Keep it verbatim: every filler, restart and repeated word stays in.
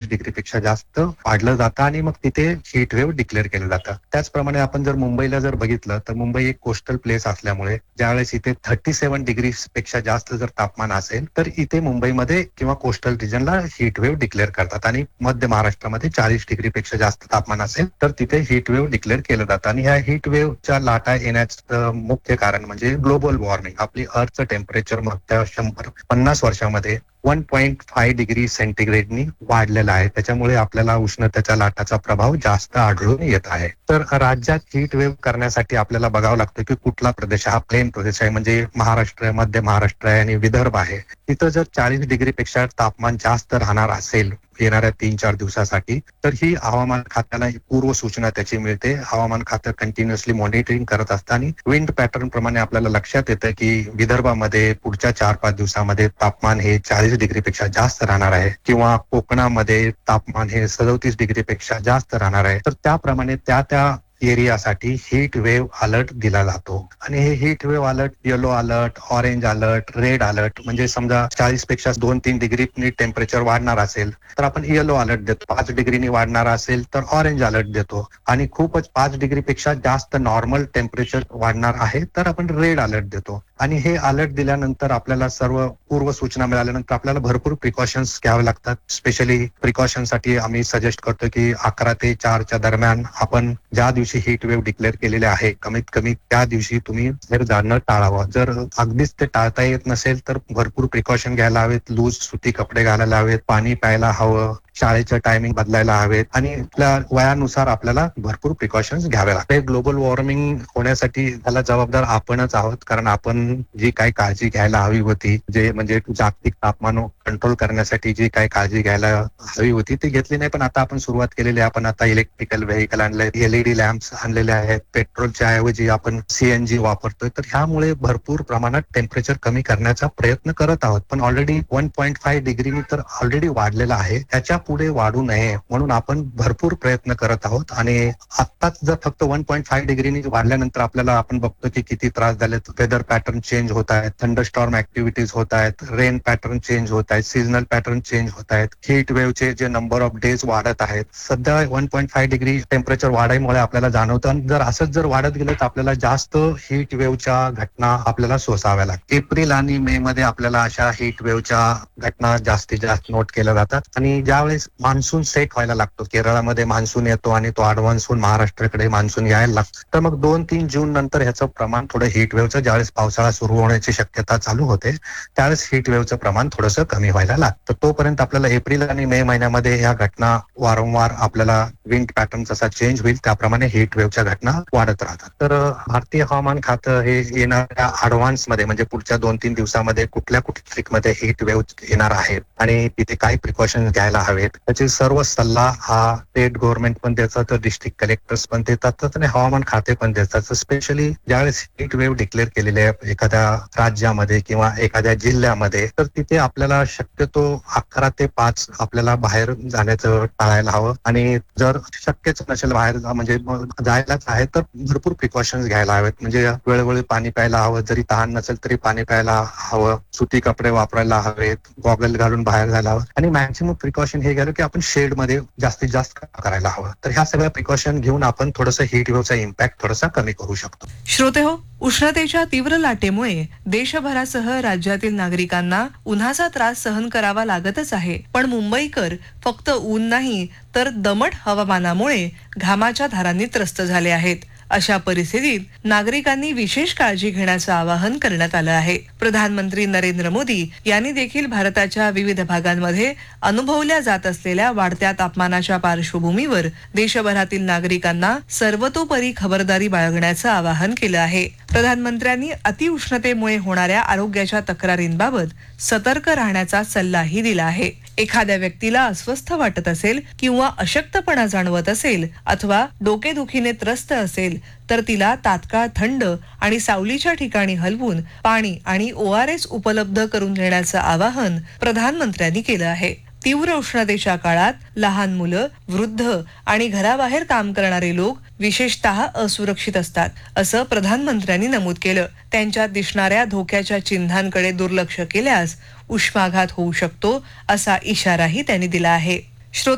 Degree पेक्षा जास्त वाढलं जातं आणि मग तिथे हीट वेव्ह डिक्लेअर केलं जातं. त्याचप्रमाणे आपण जर मुंबईला जर बघितलं तर मुंबई एक कोस्टल प्लेस असल्यामुळे ज्यावेळेस इथे थर्टी सेव्हन डिग्री पेक्षा जास्त जर तापमान असेल तर इथे मुंबईमध्ये किंवा कोस्टल रिजनला हीट वेव्ह डिक्लेअर करतात आणि मध्य महाराष्ट्रामध्ये चाळीस डिग्री पेक्षा जास्त तापमान असेल तर तिथे हीट वेव्ह डिक्लेअर केलं जातं. आणि ह्या हीट वेव्हच्या लाटा येण्याचं मुख्य कारण म्हणजे ग्लोबल वॉर्मिंग. आपली अर्थचं टेम्परेचर मागच्या शंभर पन्नास वर्षामध्ये वन पॉईंट फाय डिग्री सेंटीग्रेडनी वाढलेला आहे. त्याच्यामुळे आपल्याला उष्णतेच्या लाटाचा प्रभाव जास्त आढळून येत आहे. तर राज्यात हीट वेव्ह करण्यासाठी आपल्याला बघावं लागतं की कुठला प्रदेश हा प्लेन प्रदेश आहे, म्हणजे महाराष्ट्र, मध्य महाराष्ट्र आहे आणि विदर्भ आहे. तिथं जर चाळीस डिग्री पेक्षा तापमान जास्त राहणार असेल येणाऱ्या तीन चार दिवसासाठी तर ही हवामान खात्याला पूर्व सूचना त्याची मिळते. हवामान खातं कंटिन्युअसली मॉनिटरिंग करत असतं आणि विंड पॅटर्न प्रमाणे आपल्याला लक्षात येतं की विदर्भामध्ये पुढच्या चार पाच दिवसामध्ये तापमान हे चाळीस डिग्री पेक्षा जास्त राहणार आहे किंवा कोकणामध्ये तापमान हे सदोतीस डिग्री पेक्षा जास्त राहणार आहे. तर त्याप्रमाणे त्या त्या एरियासाठी हीट वेव्ह अलर्ट दिला जातो. आणि हे heat wave alert yellow alert, orange alert, red alert, म्हणजे समजा चाळीस पेक्षा दोन तीन डिग्री टेम्परेचर वाढणार असेल तर आपण येलो अलर्ट देतो. पाच डिग्रीनी वाढणार असेल तर ऑरेंज अलर्ट देतो आणि खूपच पाच डिग्री पेक्षा जास्त नॉर्मल टेम्परेचर वाढणार आहे तर आपण रेड अलर्ट देतो. आणि हे अलर्ट दिल्यानंतर आपल्याला सर्व पूर्व सूचना मिळाल्यानंतर आपल्याला भरपूर प्रिकॉशन्स घ्यावे लागतात. स्पेशली प्रिकॉशनसाठी आम्ही सजेस्ट करतो की अकरा ते चारच्या दरम्यान आपण ज्या दिवशी हीट वेव्ह डिक्लेअर केलेले आहे कमीत कमी त्या दिवशी तुम्ही बाहेर जाणं टाळावं. जर अगदीच ते टाळता येत नसेल तर भरपूर प्रिकॉशन घ्यायला हवेत. लूज सुती कपडे घालायला हवेत, पाणी प्यायला हवं, शाळेचं टायमिंग बदलायला हवेत आणि आपल्या वयानुसार आपल्याला भरपूर प्रिकॉशन्स घ्यावे लागतात. ग्लोबल वॉर्मिंग होण्यासाठी त्याला जबाबदार आपणच आहोत, कारण आपण जी काही काळजी घ्यायला हवी होती, जे म्हणजे जागतिक तापमान कंट्रोल करण्यासाठी जी काही काळजी घ्यायला हवी होती ती घेतली नाही. पण आता आपण सुरुवात केलेली आहे. आपण आता इलेक्ट्रिकल व्हेकल आणले, एलईडी लॅम्प्स आणलेले आहेत, पेट्रोलच्या ऐवजी आपण सीएनजी वापरतोय. तर ह्यामुळे भरपूर प्रमाणात टेम्परेचर कमी करण्याचा प्रयत्न करत आहोत. पण ऑलरेडी वन पॉईंट फाय डिग्रीनी तर ऑलरेडी वाढलेला आहे. त्याच्या पुढे वाढू नये म्हणून आपण भरपूर प्रयत्न करत आहोत. आणि आत्ताच जर फक्त वन पॉईंट फाय डिग्रीनी वाढल्यानंतर आपल्याला आपण बघतो की किती त्रास झाले. वेदर पॅटर्न चेंज होत आहेत, थंडरस्टॉर्म ऍक्टिव्हिटीज होत आहेत, रेन पॅटर्न चेंज होत आहेत, सीझनल पॅटर्न चेंज होत आहेत, हीट वेव्हचे जे नंबर ऑफ डेज वाढत आहेत. सध्या one point five degree temperature वाढीमुळे आपल्याला जाणवतं. आणि जर असंच जर वाढत गेलं तर आपल्याला जास्त हीट वेव्हच्या घटना आपल्याला सोसाव्या लागतात. एप्रिल आणि मे मध्ये आपल्याला अशा हीट वेव्हच्या घटना जास्तीत जास्त नोट केल्या जातात. आणि ज्यावेळेस मान्सून सेट व्हायला लागतो, केरळामध्ये मान्सून येतो आणि तो ऍडव्हान्स होऊन महाराष्ट्राकडे मान्सून यायला लागतो, तर मग दोन तीन जून नंतर ह्याचं प्रमाण थोडं हीट वेव्हचं, ज्यावेळेस पावसाळा सुरू होण्याची शक्यता चालू होते त्यावेळेस हीट वेव्हचं प्रमाण थोडंसं कमी व्हायला लागतं. तोपर्यंत आपल्याला एप्रिल आणि मे महिन्यामध्ये ह्या घटना वारंवार आपल्याला विंड पॅटर्न जसा चेंज होईल त्याप्रमाणे हीट वेव्हच्या घटना वाढत राहतात. तर भारतीय हवामान खातं हे येणाऱ्या ऍडव्हान्स मध्ये म्हणजे पुढच्या दोन तीन दिवसामध्ये कुठल्या कुठल्या ट्रिकमध्ये हीट वेव्ह येणार आहेत आणि तिथे काय प्रिकॉशन घ्यायला हवेत त्याचे सर्व सल्ला हा स्टेट गव्हर्नमेंट पण देतात, तर डिस्ट्रिक्ट कलेक्टर्स पण देतात आणि हवामान खाते पण देतात. स्पेशली ज्यावेळेस हीट वेव्ह डिक्लेअर केलेले आहे एखाद्या राज्यामध्ये किंवा एखाद्या जिल्ह्यामध्ये तर तिथे आपल्याला शक्यतो अकरा ते पाच आपल्याला बाहेर जाण्याचं टाळायला हवं. आणि जर शक्यच नसेल बाहेर म्हणजे जायलाच आहे तर भरपूर प्रिकॉशन्स घ्यायला हवेत. म्हणजे वेळोवेळी पाणी प्यायला हवं, जरी तहान नसेल तरी पाणी प्यायला हवं, सुती कपडे वापरायला हवेत, गॉगल घालून बाहेर जायला हवं. आणि मॅक्सिमम प्रिकॉशन हे घ्यायला की आपण शेड मध्ये जास्तीत जास्त करायला हवं. तर ह्या सगळ्या प्रिकॉशन घेऊन आपण थोडंसं हीट वेव्हचा इम्पॅक्ट थोडासा कमी करू शकतो. श्रोते हो, उष्णतेच्या तीव्र लाटेमुळे देशभरासह राज्यातील नागरिकांना उन्हाचा त्रास सहन करावा लागतच आहे. पण मुंबईकर फक्त ऊन नाही तर दमट हवामानामुळे घामाच्या धारांनी त्रस्त झाले आहेत. अशा परिस्थितीत नागरिकांनी विशेष काळजी घेण्याचं आवाहन करण्यात आलं आहे. प्रधानमंत्री नरेंद्र मोदी यांनी देखील भारताच्या विविध भागांमध्ये अनुभवल्या जात असलेल्या वाढत्या तापमानाच्या पार्श्वभूमीवर देशभरातील नागरिकांना सर्वतोपरी खबरदारी बाळगण्याचं आवाहन केलं आहे. प्रधानमंत्र्यांनी अतिउष्णतेमुळे होणाऱ्या आरोग्याच्या तक्रारींबाबत सतर्क राहण्याचा सल्लाही दिला आहे. एखाद्या व्यक्तीला अस्वस्थ वाटत असेल किंवा अशक्तपणा जाणवत असेल अथवा डोकेदुखीने त्रस्त असेल तर तिला तात्काळ थंड आणि सावलीच्या ठिकाणी हलवून पाणी आणि ओ आर एस उपलब्ध करून देण्याचं आवाहन प्रधानमंत्र्यांनी केलं आहे. तीव्र उष्णतेच्या काळात लहान मुलं, वृद्ध आणि घराबाहेर काम करणारे लोक विशेषतः असुरक्षित असतात, असं प्रधानमंत्र्यांनी नमूद केलं. त्यांच्यात दिसणाऱ्या धोक्याच्या चिन्हांकडे दुर्लक्ष केल्यास उष्माघात होऊ शकतो असा इशाराही त्यांनी दिला आहे.